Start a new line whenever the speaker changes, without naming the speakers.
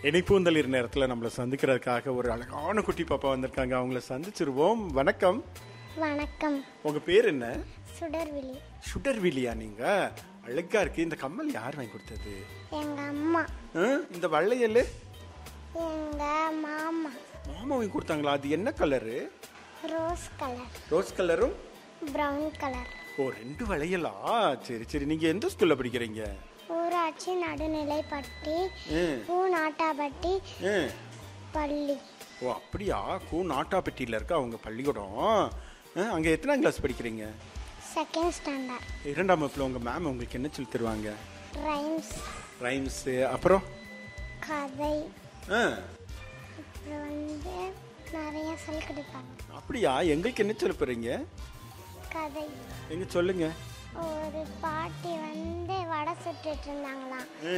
இணைப்பூந்தளிர் நேரத்தில் நம்மளை சந்திக்கிறதுக்காக ஒரு அழகான குட்டி பாப்பா வந்திருக்காங்க. அவங்கள சந்திச்சிருவோம். வணக்கம்.
வணக்கம்.
உங்க பேர் என்ன?
சுடர்விழி.
சுடர்விழியா? நீங்க அழகா இருக்கு. இந்த கம்மல் யார் வாங்கி கொடுத்தது?
எங்க அம்மா.
இந்த வளையல்?
எங்க மாமா.
மாமா வாங்கி கொடுத்தாங்களா? அது என்ன கலரு?
Rose colour.
ரோஸ் கலரும்
பிரவுன் கலர்.
ஓ, 2 வளையலா? சரி சரி. நீங்க எந்த ஸ்கூல்ல படிக்கிறீங்க?
ஊராட்சி நடுநிலைப்பட்டி பூநாட்டாப்பட்டி பள்ளி.
ஓ அப்படியா? நாட்டாப்பட்டியில் இருக்க அவங்க பள்ளிக்கூடம். அங்கே எத்தனாம் கிளாஸ் படிக்கிறீங்க?
Second standard.
2ஆம் வகுப்புல உங்க மேம் உங்களுக்கு என்ன சொல்லி தருவாங்க? ரைம்ஸ். அப்புறம்
கதை.
அப்புறம்
நிறைய சொல்லி கொடுப்பாங்க.
அப்படியா? எங்களுக்கு என்ன சொல்ல போறீங்க?
கதை.
எங்க சொல்லுங்க.
ஒரு பாட்டி வடை சுட்டுட்டு இருந்தாங்களாம்.